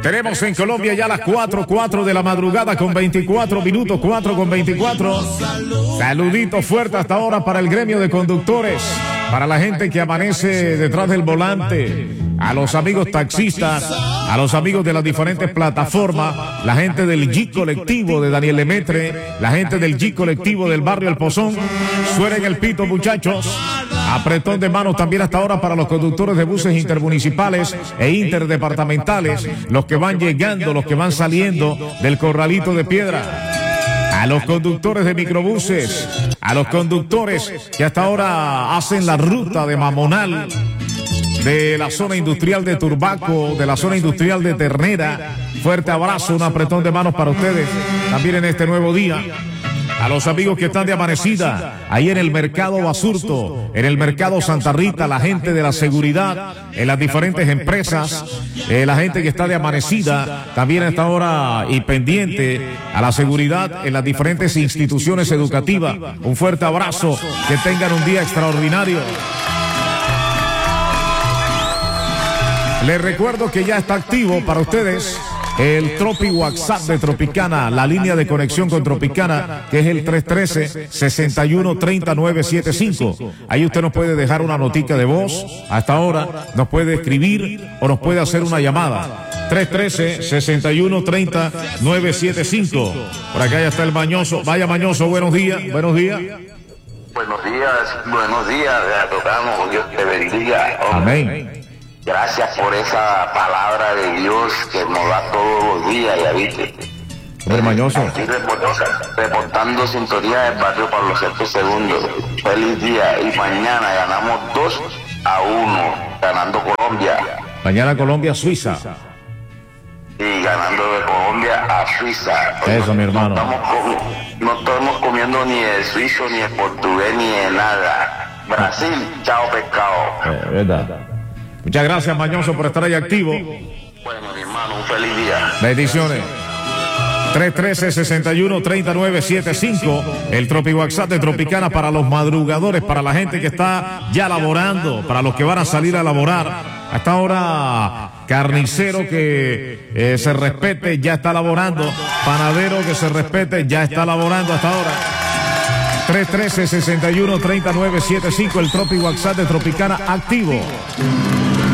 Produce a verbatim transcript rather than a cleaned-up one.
Tenemos en Colombia ya las cuatro, cuatro de la madrugada con veinticuatro minutos, cuatro con veinticuatro. Saludito fuerte hasta ahora para el gremio de conductores, para la gente que amanece detrás del volante, a los amigos taxistas, a los amigos de las diferentes plataformas, la gente del G colectivo de Daniel Lemaitre, la gente del G colectivo del barrio El Pozón. Suenen el pito, muchachos. Apretón de manos también hasta ahora para los conductores de buses intermunicipales e interdepartamentales, los que van llegando, los que van saliendo del Corralito de Piedra. A los conductores de microbuses, a los conductores que hasta ahora hacen la ruta de Mamonal, de la zona industrial de Turbaco, de la zona industrial de Ternera. Fuerte abrazo, un apretón de manos para ustedes también en este nuevo día. A los amigos que están de amanecida, ahí en el Mercado Basurto, en el Mercado Santa Rita, la gente de la seguridad, en las diferentes empresas, eh, la gente que está de amanecida, también a esta hora y pendiente a la seguridad en las diferentes instituciones educativas. Un fuerte abrazo, que tengan un día extraordinario. Les recuerdo que ya está activo para ustedes el Tropi WhatsApp de Tropicana, la línea de conexión con Tropicana, que es el tres uno tres, seis uno tres cero, nueve siete cinco. Ahí usted nos puede dejar una notica de voz hasta ahora, nos puede escribir o nos puede hacer una llamada. tres uno tres, seis uno tres cero, nueve siete cinco. Por acá ya está el Mañoso. Vaya Mañoso, buenos días, buenos días. Buenos días, buenos días, tocamos, Dios te bendiga. Amén. Gracias por esa palabra de Dios que nos da todos los días, ya viste. Ver Mañoso. Aquí reportando, reportando sintonía del barrio Pablo sexto segundo. Feliz día y mañana ganamos dos a uno, ganando Colombia. Mañana Colombia, Suiza. Y ganando de Colombia a Suiza. Eso, mi hermano. No estamos, comi no estamos comiendo ni el suizo, ni el portugués, ni de nada. Brasil, chao pescado. Eh, verdad. Muchas gracias, Mañoso, por estar ahí activo. Bueno, mi hermano, un feliz día. Bendiciones. tres uno tres, seis uno tres cero, nueve siete cinco. El Tropi WhatsApp de Tropicana para los madrugadores, para la gente que está ya laborando, para los que van a salir a laborar. Hasta ahora, carnicero que eh, se respete, ya está laborando. Panadero que se respete, ya está laborando hasta ahora. tres uno tres, seis uno tres cero, nueve siete cinco. El Tropi WhatsApp de Tropicana activo.